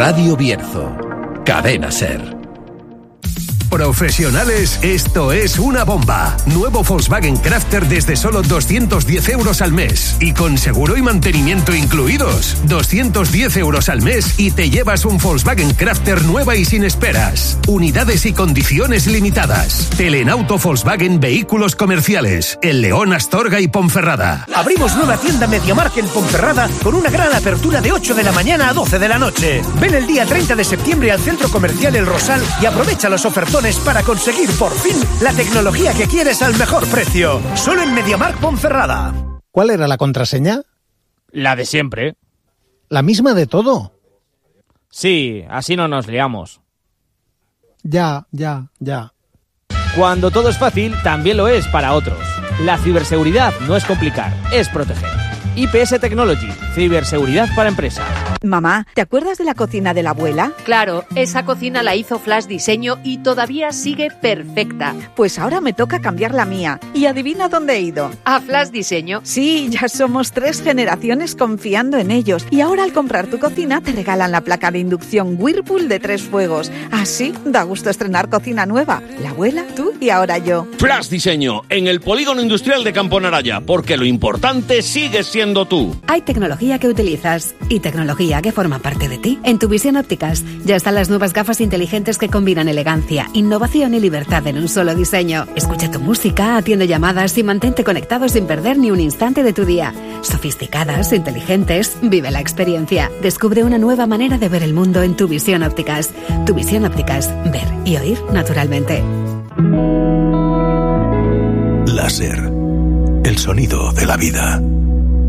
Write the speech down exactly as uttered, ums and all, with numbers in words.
Radio Bierzo. Cadena SER. Profesionales, esto es una bomba. Nuevo Volkswagen Crafter desde solo doscientos diez euros al mes. Y con seguro y mantenimiento incluidos. doscientos diez euros al mes y te llevas un Volkswagen Crafter nueva y sin esperas. Unidades y condiciones limitadas. Telenauto Volkswagen Vehículos Comerciales. El León, Astorga y Ponferrada. Abrimos nueva tienda MediaMarkt en Ponferrada con una gran apertura de ocho de la mañana a doce de la noche. Ven el día treinta de septiembre al Centro Comercial El Rosal y aprovecha los ofertones para conseguir por fin la tecnología que quieres al mejor precio. Solo en MediaMarkt Ponferrada. ¿Cuál era la contraseña? La de siempre. ¿La misma de todo? Sí, así no nos liamos. Ya, ya, ya. Cuando todo es fácil, también lo es para otros. La ciberseguridad no es complicar, es proteger. I P S Technology, ciberseguridad para empresas. Mamá, ¿te acuerdas de la cocina de la abuela? Claro, esa cocina la hizo Flash Diseño y todavía sigue perfecta. Pues ahora me toca cambiar la mía. ¿Y adivina dónde he ido? ¿A Flash Diseño? Sí, ya somos tres generaciones confiando en ellos. Y ahora al comprar tu cocina te regalan la placa de inducción Whirlpool de tres fuegos. Así da gusto estrenar cocina nueva. La abuela, tú y ahora yo. Flash Diseño, en el Polígono Industrial de Campo Naraya, porque lo importante sigue siendo tú. Hay tecnología que utilizas y tecnología que forma parte de ti. En Tuvisión Ópticas ya están las nuevas gafas inteligentes que combinan elegancia, innovación y libertad en un solo diseño. Escucha tu música, atiende llamadas y mantente conectado sin perder ni un instante de tu día. Sofisticadas, inteligentes, vive la experiencia. Descubre una nueva manera de ver el mundo en Tuvisión Ópticas. Tuvisión Ópticas, ver y oír naturalmente. Láser, el sonido de la vida.